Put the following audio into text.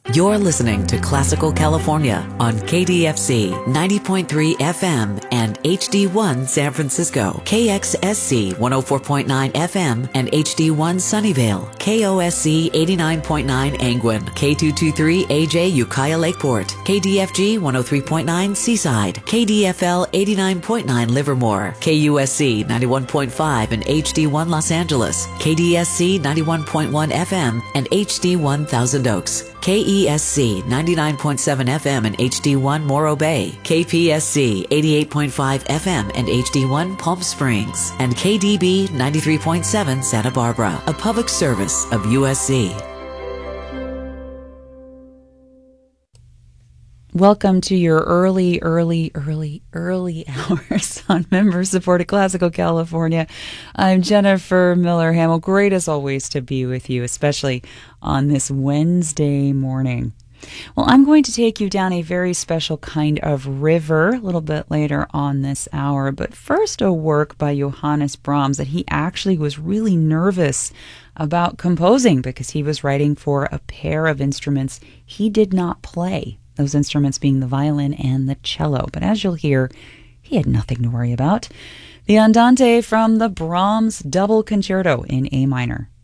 You're listening to Classical California on KDFC 90.3 FM and HD1 San Francisco, KXSC 104.9 FM and HD1 Sunnyvale, KOSC 89.9 Angwin, K223AJ Ukiah Lakeport, KDFG 103.9 Seaside, KDFL 89.9 Livermore, KUSC 91.5 and HD1 Los Angeles, KDSC 91.1 FM and HD1 Thousand Oaks, KESC 99.7 FM and HD1 Morro Bay, KPSC 88.5 FM and HD1 Palm Springs, and KDB 93.7 Santa Barbara, a public service of USC. Welcome to your early hours on member-supported Classical California. I'm Jennifer Miller-Hamill. Great as always to be with you, especially on this Wednesday morning. Well, I'm going to take you down a very special kind of river a little bit later on this hour, but first a work by Johannes Brahms that he actually was really nervous about composing because he was writing for a pair of instruments he did not play. Those instruments being the violin and the cello. But as you'll hear, he had nothing to worry about. The Andante from the Brahms Double Concerto in A minor.